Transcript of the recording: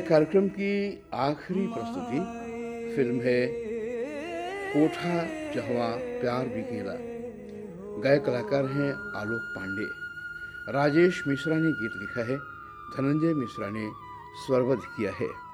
कार्यक्रम की आखिरी प्रस्तुति फिल्म है कोठा जहवा प्यार बिकेला। गायक कलाकार हैं आलोक पांडे। राजेश मिश्रा ने गीत लिखा है, धनंजय मिश्रा ने स्वरबद्ध किया है।